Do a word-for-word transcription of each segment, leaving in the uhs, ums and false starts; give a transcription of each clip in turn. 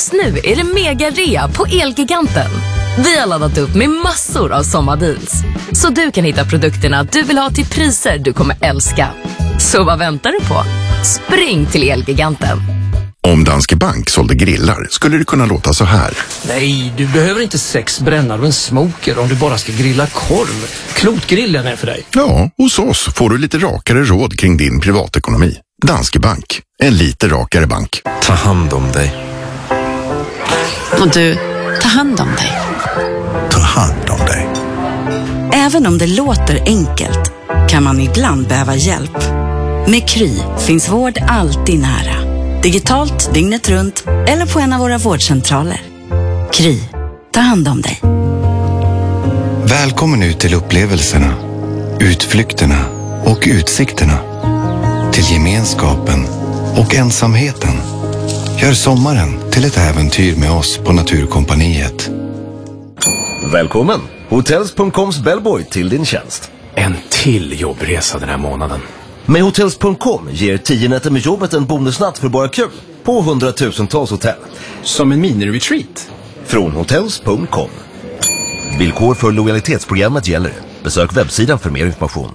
Just nu är det mega-rea på Elgiganten. Vi har laddat upp med massor av sommardeals, så du kan hitta produkterna du vill ha till priser du kommer älska. Så vad väntar du på? Spring till Elgiganten. Om Danske Bank sålde grillar skulle det kunna låta så här. Nej, du behöver inte sex brännar och en smoker om du bara ska grilla korv. Klotgrillen är för dig. Ja, hos oss får du lite rakare råd kring din privatekonomi. Danske Bank, en lite rakare bank. Ta hand om dig. Och du, ta hand om dig. Ta hand om dig. Även om det låter enkelt kan man ibland behöva hjälp. Med Kry finns vård alltid nära. Digitalt, dygnet runt eller på en av våra vårdcentraler. Kry, ta hand om dig. Välkommen ut till upplevelserna, utflykterna och utsikterna. Till gemenskapen och ensamheten. Gör sommaren till ett äventyr med oss på Naturkompaniet. Välkommen! Hotels punkt coms bellboy till din tjänst. En till jobbresa den här månaden. Med Hotels punkt com ger tio nätter med jobbet en bonusnatt för bara kul på hundratusentals hotell. Som en mini-retreat. Från Hotels punkt com. Villkor för lojalitetsprogrammet gäller. Besök webbsidan för mer information.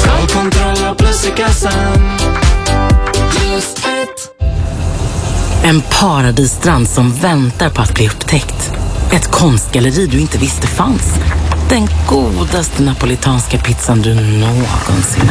En paradisstrand som väntar på att bli upptäckt. Ett konstgalleri du inte visste fanns. Den godaste napolitanska pizzan du någonsin